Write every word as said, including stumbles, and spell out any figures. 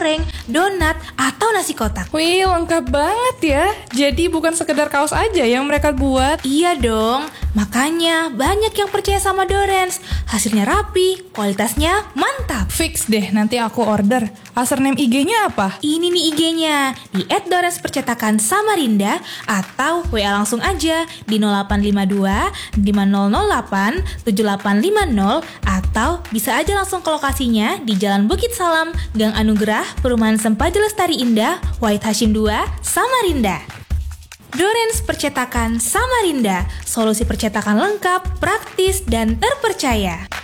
goreng, donat, atau nasi kotak. Wih, lengkap banget ya. Jadi bukan sekedar kaos aja yang mereka buat. Iya dong, makanya banyak yang percaya sama Dorens. Hasilnya rapi, kualitasnya mantap. Fix deh, nanti aku order. Username I G-nya apa? Ini nih I G-nya, di et dorens percetakan Samarinda, atau W A langsung aja di nol delapan lima dua lima nol nol delapan tujuh delapan lima nol, atau bisa aja langsung ke lokasinya di Jalan Bukit Salam, Gang Anugerah, Perumahan Sempaja Lestari Indah, Wahid Hashim dua, Samarinda. Dorens Percetakan Samarinda, solusi percetakan lengkap, praktis, dan terpercaya.